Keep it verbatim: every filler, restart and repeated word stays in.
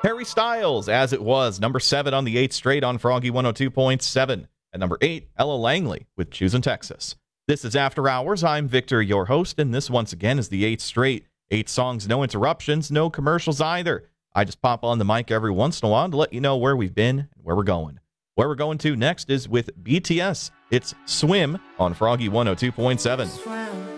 Harry Styles, As It Was, number seven on the eighth straight on Froggy one oh two point seven. At number eight, Ella Langley with Choosing Texas. This is After Hours. I'm Victor, your host, and this once again is the eighth straight. Eight songs, no interruptions, no commercials either. I just pop on the mic every once in a while to let you know where we've been and where we're going. Where we're going to next is with B T S. It's Swim on Froggy one oh two point seven. Swim.